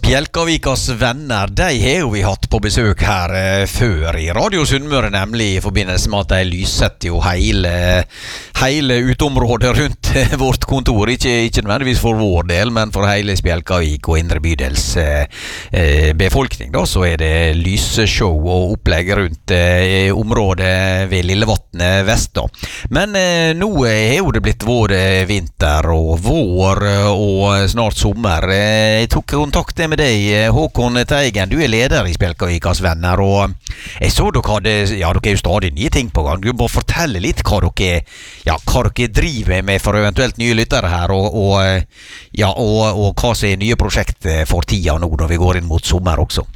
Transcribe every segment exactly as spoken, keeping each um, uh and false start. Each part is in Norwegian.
Spjelkavikas venner, de har jo vi hatt på besøk her eh, før i Radio Sunnmøre, nemlig i forbindelse med at de lysetter jo hele, hele utområdet rundt eh, vårt kontor, ikke, ikke nødvendigvis for vår del, men for hele Spjelkavik og indre bydels eh, eh, befolkning da, så er det lyseshow og opplegg rundt eh, området ved Lillevatnet vest da. Men eh, nå er jo det blitt vår eh, vinter og vår eh, og snart sommer. Eh, jeg tok kontakt med deg, Håkon Teigen. Du er leder i Spjelkavikas venner, og jeg så dere hadde, ja, dere er jo stadig nye ting på gang. Du må fortelle litt hva dere, ja, hva dere driver med for eventuelt nye lyttere her, og, og, ja, og, og hva som er nye prosjekter for tida nå når vi går inn mot sommer også.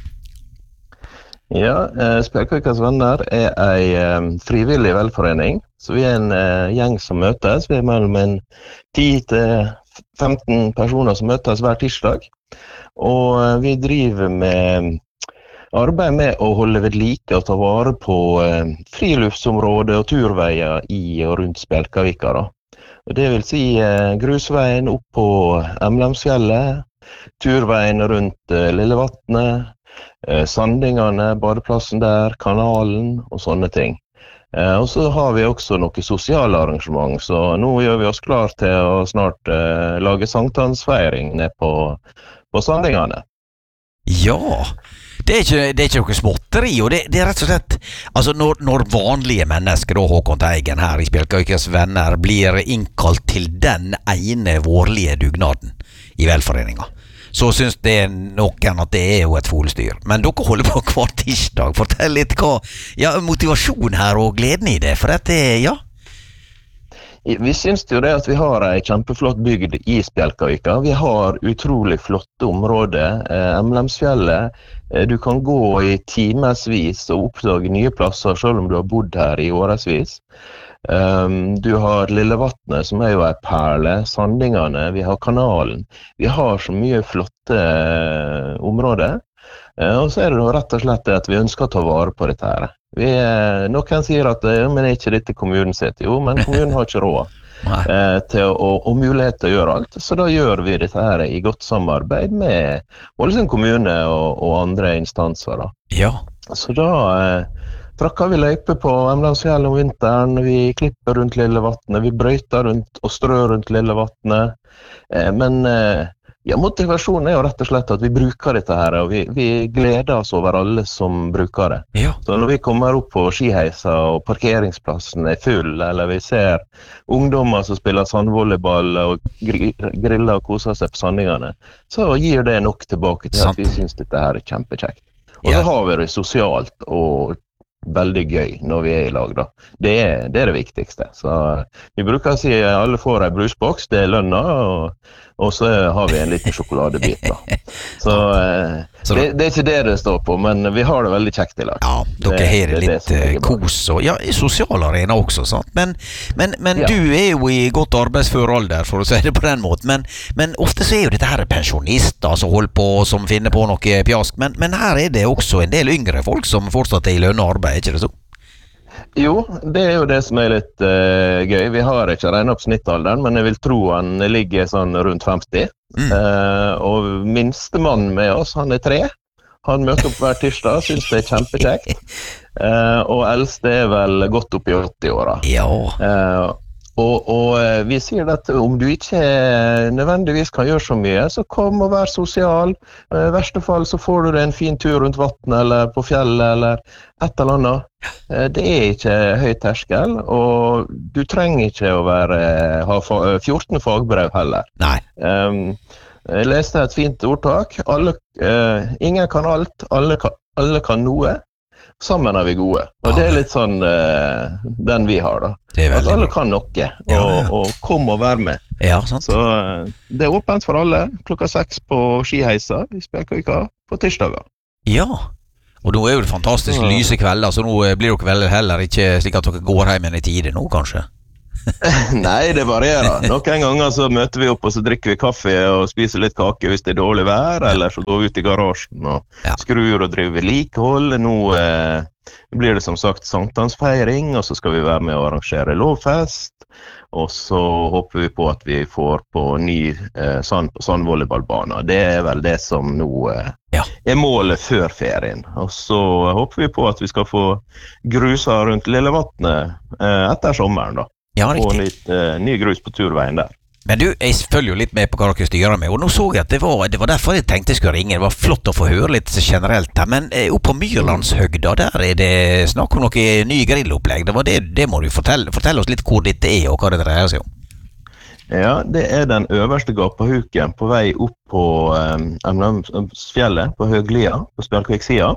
Ja, eh, Spjelkavikas venner er ei eh, frivillig velforening, så vi er en eh, gjeng som møtes. Vi er mellom en ti til femten personer som møtes hver tirsdag. Og vi driver med arbeid med å holde ved like og ta vare på eh, friluftsområder og turveier i og rundt Spjelkavika. Da. Og det vil si eh, grusveien opp på Emlemsfjellet, turveien rundt eh, Lillevatnet, eh, Sandingene, badeplassen der, kanalen og sånne ting. Eh, og så har vi også noen sosiale arrangement, så nå gjør vi oss klar til å snart eh, lage sankthansfeiring ned på på Sandingene. Ja, det er ikke, det er ikke noe småtteri, og det, det er rett og slett, altså når, når vanlige mennesker, da Håkon Teigen her i Spjelkavikas venner, blir innkalt til den ene vårlige dugnaden i velforeninga, så synes det noen at det er jo et folestyr. Men dere holder på hver tirsdag. Fortell litt hva, ja, motivasjon her og gleden i det, for dette, ja. Vi synes jo det at vi har en kjempeflott bygd i Spjelkavika. Vi har utrolig flotte områder. Eh, Emlemsfjellet, eh, du kan gå i timesvis og oppdage nye plasser, selv om du har bodd her i åresvis. Um, du har Lillevatnet, som er jo en perle, Sandingene, vi har kanalen. Vi har så mye flotte eh, områder. Eh, og så er det rett og slett at vi ønsker å ta vare på dette her. Vi, noen sier at ja, men er ikke dette kommunen sitt? Jo, men kommunen har ikke råd eh, til å, og mulighet til å gjøre alt. Så da gjør vi dette her i godt samarbeid med Ålesund kommune og, og andre instanser. Da. Ja. Så da eh, trakker vi løype på Emlemsfjellet om vinteren, vi klipper rundt Lillevatnet, vi brøyter rundt og strør rundt Lillevatnet. Eh, men eh, ja, motivasjonen er jo rett og slett at vi bruker dette her, og vi, vi gleder oss over alle som bruker det. Ja. Så når vi kommer opp på skiheisa og parkeringsplassen er full, eller vi ser ungdommer som spiller sandvolleyball og griller og koser seg på Sandingene, så gir det nok tilbake til at vi synes dette her er kjempekjekt. Og så har vi det sosialt og veldig gøy når vi er i lag da. Det er det, er det viktigste. Så vi bruker å si at alle får en brusboks, det er lønna, og, og så har vi en liten sjokoladebit da. Så, eh, så det, det er ikke det det står på, men vi har det veldig kjekt i lag. Ja, dere har det litt det kos og ja, i sosial arena også, sant? Men, men, men ja. Du er jo i godt arbeidsfør alder, for å si det på den måten, men, men ofte så er jo dette her pensjonister som holder på, som finner på noe pjask, men, men her er det også en del yngre folk som fortsatt er i lønn og arbeid, ikke det så? Jo, det er jo det som er litt uh, gøy. Vi har ikke regnet opp snittalderen, men jeg vil tro han ligger sånn rundt femti. Mm. Uh, og minste mann med oss, han er tre. Han møter opp hver tirsdag, synes det er kjempekjekt. Uh, og eldste er vel godt opp i åtti-åra. Ja. Uh, og, og vi sier at om du ikke nødvendigvis kan gjøre så mye, så kom og vær sosial. I verste fall så får du deg en fin tur rundt vattnet, eller på fjellet, eller et eller annet. Det er ikke høy terskel, og du trenger ikke å være, ha fjorten fagbrev heller. Nei. Um, jeg leste et fint ordtak. Alle, uh, ingen kan alt, alle kan, alle kan noe. Sammen er vi gode. Og det er litt sånn uh, den vi har da. At alle kan noe, og, ja, ja. og kom og vær med. Ja, sant. Så uh, det er åpent for alle, klokka seks på skiheisa i Spjelkavika på tirsdager. Ja, og nå er jo det fantastisk lyse kvelder, så nå blir dere vel heller ikke slik at dere går hjem i tide nå, kanskje? Nei, det varierer. Noen ganger så møter vi opp og så drikker vi kaffe og spiser litt kake hvis det er dårlig vær, eller så går vi ut i garasjen og Ja. skrur og driver vedlikehold. Nå eh, blir det som sagt sankthansfeiring, og så skal vi være med å arrangere lovfest. Og så håper vi på at vi får på ny eh, sand, sandvolleyballbane. Det er vel det som nå eh, Ja. er målet før ferien. Og så håper vi på at vi skal få grusa rundt Lillevatnet eh, etter sommeren da. Ja, Og riktig. litt eh, ny grus på turveien der. Men du, jeg følger jo litt med på hva dere styrer med, og nå så jeg at det var, det var derfor jeg tenkte jeg skulle ringe. Det var flott å få høre litt generelt her, men eh, oppe på Myrlandshøgda, der er det snakk om noe ny grillopplegg. Det var det, det må du fortelle, fortelle oss litt hvor dette er, og hva det dreier seg om. Ja, det er den øverste gapahuken på vei opp på eh, fjellet på Høglia, på Spjelkvik-sida.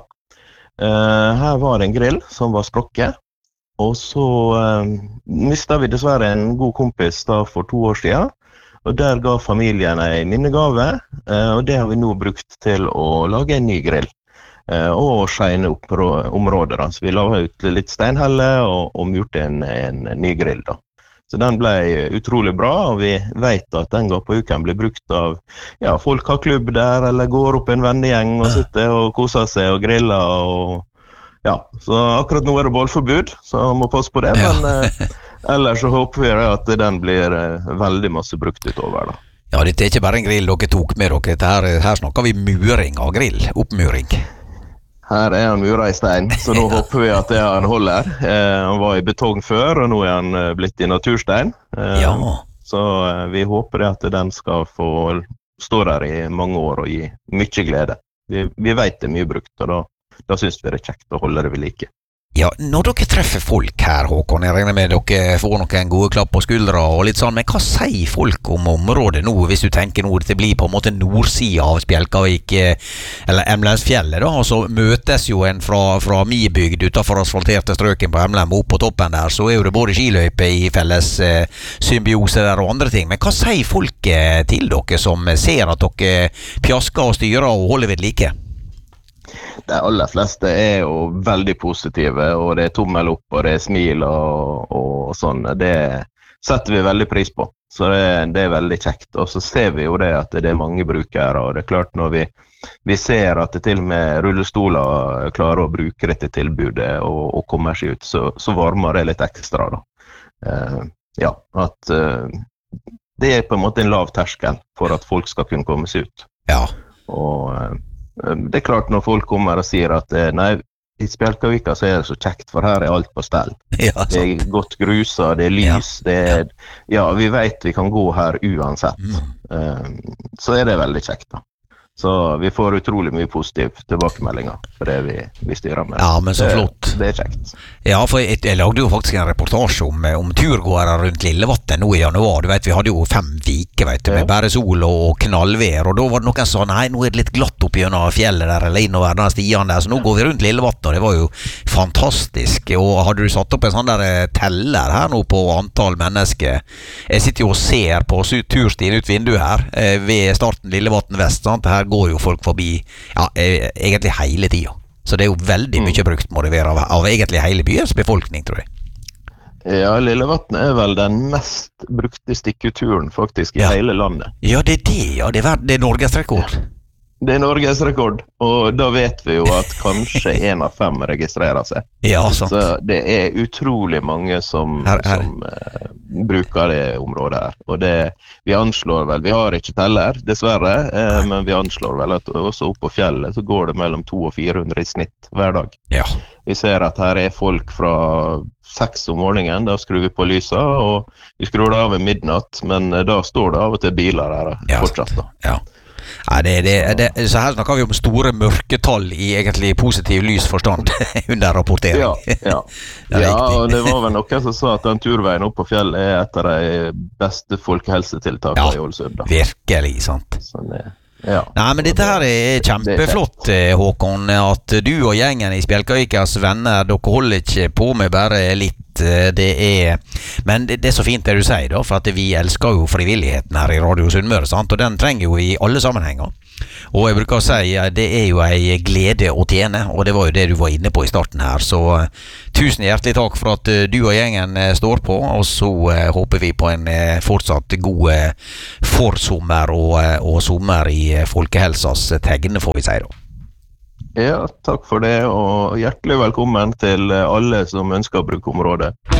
Eh, her var det en grill som var sprokket, og så eh, mistet vi dessverre en god kompis da for to år siden, og der ga familien en minnegave, eh, og det har vi nå brukt til å lage en ny grill. Eh, og skjene opp rå- området da. Så vi la ut litt steinhelle og, og murte en, en ny grill da. Så den ble utrolig bra, og vi vet at den gapahuken blir brukt av, ja, folk har klubb der, eller går opp en vennegjeng og sitter og koser seg og griller, og ja, så akkurat nå er det bålforbud, så man må passe på det, Ja. men eh, ellers så håper vi at den blir eh, veldig masse brukt utover da. Ja, dette er ikke bare en grill dere tok med dere, dette her, her snakker vi muring av grill, oppmuring. Her er han mura i stein, så nå håper vi at det han holder. Eh, han var i betong før, og nå er han eh, blitt i naturstein. Eh, Ja. Så eh, vi håper det at den skal få stå der i mange år og gi mye glede. Vi, vi vet det er mye brukt, og da, da synes vi det er kjekt å holde det ved like. Ja, når dere treffer folk her, Håkon, jeg regner med dere får noen gode klapp på skuldra og litt sånn, men hva sier folk om området nå, hvis du tenker nå det blir på en måte nordsida av Spjelkavik, eh, eller Emlensfjellet da, og så møtes jo en fra, fra mi bygd utenfor asfalterte strøken på Emlem, og opp på toppen der, så er jo det både skiløype i felles eh, symbiose der og andre ting, men hva sier folk eh, til dere som ser at dere pjasker og styrer og holder ved like? De aller fleste er jo veldig positive, og det er tommel opp, og det er smil og, og sånn. Det setter vi veldig pris på, så det, det er veldig kjekt. Og så ser vi jo det at det er mange brukere, og det er klart når vi, vi ser at det til og med rullestoler klarer å bruke dette tilbudet og, og kommer seg ut, så, så varmer det litt ekstra da. Eh, ja, at eh, det er på en måte en lav terskel for at folk skal kunne komme seg ut. Ja. Og eh, det er klart når folk kommer og sier at eh, nei, i Spjelkavika så er det så kjekt, for her er alt på stell. Ja, Det er godt grusa, det er lys, det er, ja, vi vet vi kan gå her uansett. Mm. Eh, så er det veldig kjekt da. Så vi får utrolig mye positiv tilbakemeldinger for det vi, vi styrer med. Ja, men så det, flott. Det er kjekt. Ja, for jeg, jeg lagde jo faktisk en reportasje om, om turgåere rundt Lillevatnet nå i januar. Du vet, vi hadde jo fem viker, vet du, med Ja. bare sol og knallvær, og da var det noen som sa, nei, nå er det litt glatt opp gjennom fjellet der, eller innover den stian der, så nå går vi rundt Lillevatnet, og det var jo fantastisk. Og hadde du satt opp en sånn der eh, teller her nå på antall mennesker? Jeg sitter jo og ser på su- turstien ut vinduet her, eh, ved starten Lillevatn Vest, sant? Her går jo folk forbi, ja, eh, egentlig hele tiden. Så det er jo veldig Mm. mye brukt, må det være, av, av egentlig hele byens befolkning, tror jeg. Ja, Lillevatnet er vel den mest brukte stikketuren faktisk i Ja. hele landet. Ja, det er det, ja. Det er, ver- det er norgesrekord. Det er Norges rekord, og da vet vi jo at kanskje en av fem registrerer seg. Ja, sant. Så det er utrolig mange som, Her- her. som eh, bruker det området her. Og det, vi anslår vel, vi har ikke teller, dessverre, eh, men vi anslår vel at også opp på fjellet så går det mellom to og fire hundre i snitt hver dag. Ja. Vi ser at her er folk fra seks om morgenen, da skrur vi på lyset, og vi skrur det av ved midnatt, men eh, da står det av og til biler her Ja. fortsatt da. Ja. Nei, det, det, det, så her snakker vi om store mørketall i egentlig positiv lys forstand under rapportering. Ja, ja. Det er ja, riktig. og det var vel noen som sa at den turveien opp på fjellet er et av de beste folkehelsetiltakene Ja. i Ålesund. da. Virkelig, sant. Sånn, det- ja. Nei, men dette her er kjempeflott, eh, Håkon, at du og gjengen i Spjelkavikas venner, dere holder ikke på med bare litt, eh, det er, men det, det er så fint det du sier da, for at vi elsker jo frivilligheten her i Radio Sunnmøre, sant, og den trenger jo i alle sammenhenger. Og jeg bruker å si at det er jo en glede å tjene, og det var jo det du var inne på i starten her. Så uh, tusen hjertelig takk for at uh, du og gjengen uh, står på, og så uh, håper vi på en uh, fortsatt god uh, forsommer og, uh, og sommer i uh, folkehelsas tegn, får vi si da. Ja, takk for det, og hjertelig velkommen til alle som ønsker å bruke området.